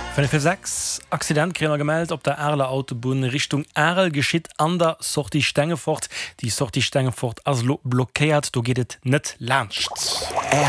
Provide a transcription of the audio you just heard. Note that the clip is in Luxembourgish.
Für 6 Accidentkrämer gemeldet op der Erler Autobahn Richtung Erl geschieht an der Sortie Stängefort. Die Sortie Stängefort as blockiert, du geht net lcht.